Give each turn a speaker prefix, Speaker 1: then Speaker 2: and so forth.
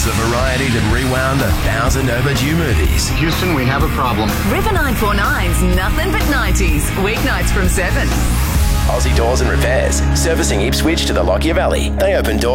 Speaker 1: The variety that rewound 1,000 overdue movies.
Speaker 2: Houston, we have a problem.
Speaker 3: River 949's Nothing But 90s, weeknights from 7.
Speaker 1: Aussie Doors and Repairs, servicing Ipswich to the Lockyer Valley. They open doors